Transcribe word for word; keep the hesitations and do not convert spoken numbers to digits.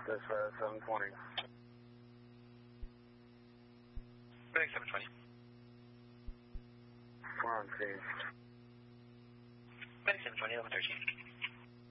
This uh, seven twenty. Big seven twenty. We're on scene. Big seven twenty, eleven thirteen.